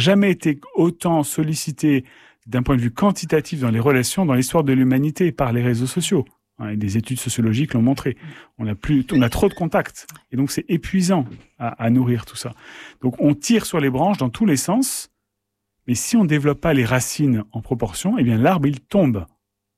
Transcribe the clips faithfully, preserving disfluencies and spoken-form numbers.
jamais été autant sollicité d'un point de vue quantitatif dans les relations dans l'histoire de l'humanité par les réseaux sociaux. Et des études sociologiques l'ont montré. On a plus, on a trop de contacts. Et donc, c'est épuisant à, à nourrir tout ça. Donc, on tire sur les branches dans tous les sens. Mais si on ne développe pas les racines en proportion, eh bien, l'arbre, il tombe.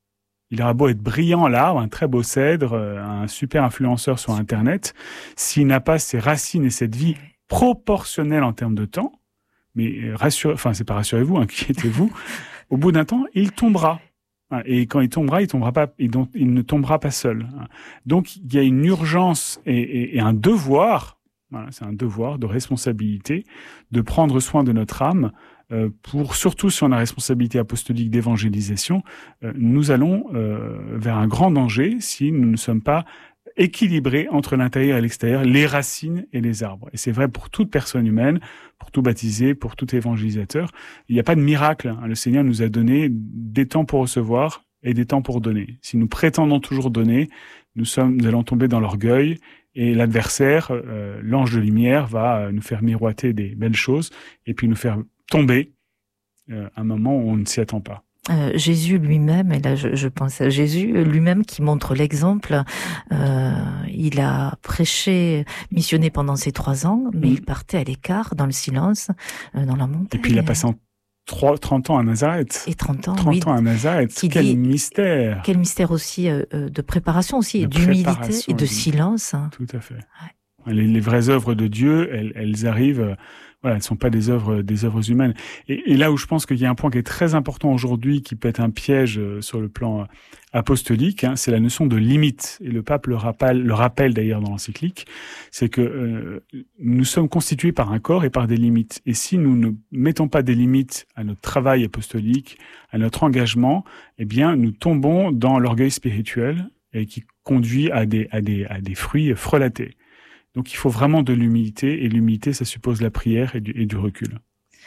Il aura beau être brillant, l'arbre, un très beau cèdre, un super influenceur sur Internet. S'il n'a pas ces racines et cette vie proportionnelle en termes de temps, mais rassurez, enfin, c'est pas rassurez-vous, inquiétez-vous, au bout d'un temps, il tombera. Et quand il tombera, il tombera pas, il, il ne tombera pas seul. Donc, il y a une urgence et, et, et un devoir, voilà, c'est un devoir de responsabilité, de prendre soin de notre âme, euh, pour, surtout si on a responsabilité apostolique d'évangélisation, euh, nous allons euh, vers un grand danger si nous ne sommes pas équilibrés entre l'intérieur et l'extérieur, les racines et les arbres. Et c'est vrai pour toute personne humaine, pour tout baptisé, pour tout évangélisateur. Il n'y a pas de miracle. Le Seigneur nous a donné des temps pour recevoir et des temps pour donner. Si nous prétendons toujours donner, nous sommes, nous allons tomber dans l'orgueil et l'adversaire, euh, l'ange de lumière, va nous faire miroiter des belles choses et puis nous faire tomber euh, à un moment où on ne s'y attend pas. Euh, Jésus lui-même, et là je, je pense à Jésus lui-même qui montre l'exemple, euh, il a prêché, missionné pendant ces trois ans, mais mmh. il partait à l'écart, dans le silence, euh, dans la montagne. Et puis il a passé en trente ans à Nazareth. Et trente ans, trente oui. ans à Nazareth, quel dit, mystère. Quel mystère aussi euh, de préparation aussi, d'humilité et de silence. Tout à fait. Ouais. Les, les vraies œuvres de Dieu, elles, elles arrivent... Voilà, elles ne sont pas des œuvres, des œuvres humaines. Et, et là où je pense qu'il y a un point qui est très important aujourd'hui, qui peut être un piège sur le plan apostolique, hein, c'est la notion de limite. Et le pape le rappelle, le rappelle d'ailleurs dans l'encyclique, c'est que euh, nous sommes constitués par un corps et par des limites. Et si nous ne mettons pas des limites à notre travail apostolique, à notre engagement, eh bien, nous tombons dans l'orgueil spirituel et qui conduit à des, à des, à des fruits frelatés. Donc, il faut vraiment de l'humilité, et l'humilité, ça suppose la prière et du, et du recul.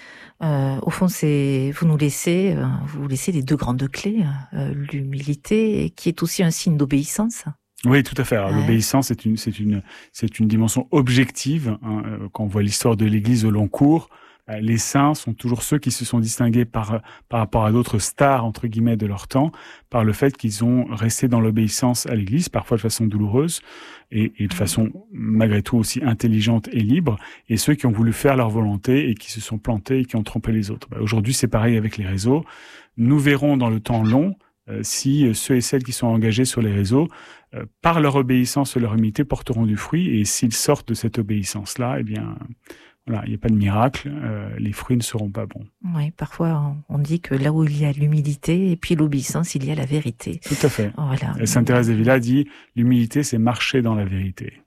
Euh, au fond, c'est vous nous laissez, euh, vous laissez les deux grandes clés, euh, l'humilité, qui est aussi un signe d'obéissance. Oui, tout à fait. Alors, ouais. L'obéissance, c'est une, c'est une, c'est une dimension objective. Hein. Quand on voit l'histoire de l'Église au long cours, les saints sont toujours ceux qui se sont distingués par, par rapport à d'autres stars, entre guillemets, de leur temps, par le fait qu'ils ont resté dans l'obéissance à l'Église, parfois de façon douloureuse, et, et de façon, malgré tout, aussi intelligente et libre, et ceux qui ont voulu faire leur volonté et qui se sont plantés et qui ont trompé les autres. Bah, aujourd'hui, c'est pareil avec les réseaux. Nous verrons dans le temps long euh, si ceux et celles qui sont engagés sur les réseaux, euh, par leur obéissance et leur humilité, porteront du fruit, et s'ils sortent de cette obéissance-là, eh bien... Voilà, il n'y a pas de miracle, euh, les fruits ne seront pas bons. Oui, parfois on dit que là où il y a l'humilité et puis l'obéissance, il y a la vérité. Tout à fait. Voilà. Et Sainte Thérèse d'Avila dit, l'humilité c'est marcher dans la vérité.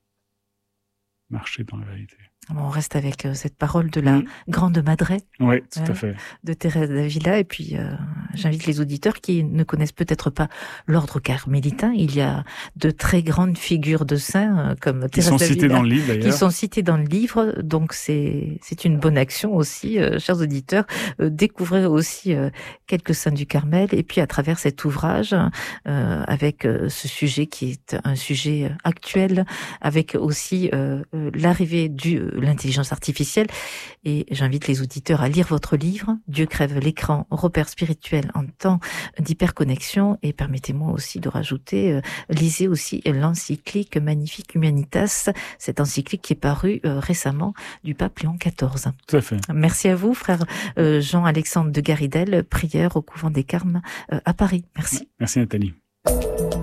Marcher dans la vérité. On reste avec cette parole de la mmh. grande Madré. Oui, tout euh, à fait. De Thérèse d'Avila. Et puis, euh, j'invite les auditeurs qui ne connaissent peut-être pas l'ordre carmélitain. Il y a de très grandes figures de saints, euh, comme Thérèse d'Avila. Qui sont citées dans le livre, d'ailleurs. Qui sont citées dans le livre. Donc, c'est, c'est une bonne action aussi, euh, chers auditeurs. Euh, découvrez aussi euh, quelques saints du Carmel. Et puis, à travers cet ouvrage, euh, avec euh, ce sujet qui est un sujet actuel, avec aussi euh, euh, l'arrivée du euh, l'intelligence artificielle. Et j'invite les auditeurs à lire votre livre, Dieu crève l'écran, repères spirituels en temps d'hyperconnexion. Et permettez-moi aussi de rajouter, euh, lisez aussi l'encyclique Magnifique Humanitas, cette encyclique qui est parue euh, récemment du pape Léon quatorze. Tout à fait. Merci à vous, frère euh, Jean-Alexandre de Garidel, prieur au couvent des Carmes euh, à Paris. Merci. Merci Nathalie.